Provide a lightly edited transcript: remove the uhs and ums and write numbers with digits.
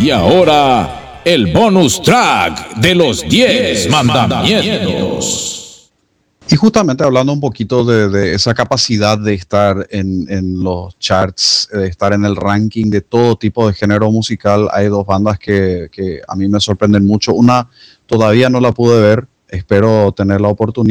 Y ahora, el bonus track de los 10 mandamientos. Y justamente hablando un poquito de esa capacidad de estar en los charts, de estar en el ranking de todo tipo de género musical, hay dos bandas que a mí me sorprenden mucho. Una todavía no la pude ver, espero tener la oportunidad.